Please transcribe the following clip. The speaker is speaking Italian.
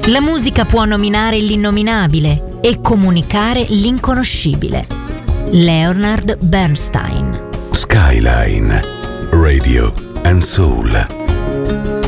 La musica può nominare l'innominabile e comunicare l'inconoscibile. Leonard Bernstein. Skyline Radio and Soul.